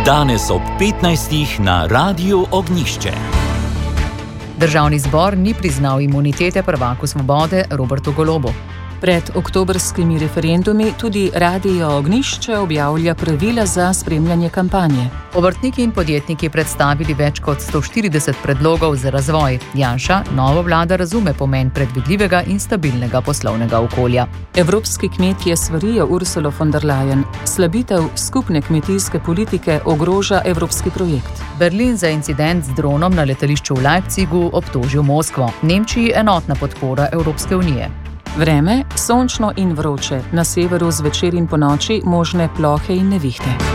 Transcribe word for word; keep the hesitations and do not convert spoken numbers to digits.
Danes ob petnajstih na Radiu Ognjišče. Državni zbor ni priznal imunitete prvaku Svobode Robertu Golobu. Pred oktobrskimi referendumi tudi Radio Ognjišče objavlja pravila za spremljanje kampanje. Obrtniki in podjetniki predstavili več kot sto štirideset predlogov za razvoj. Janša, nova vlada razume pomen predvidljivega in stabilnega poslovnega okolja. Evropski kmetje svarijo Ursulo von der Leyen. Slabitev skupne kmetijske politike ogroža evropski projekt. Berlin za incident z dronom na letališču v Leipzigu obtožil Moskvo. Nemčiji enotna podpora Evropske unije. Vreme sončno in vroče, na severu zvečer in ponoči možne plohe in nevihte.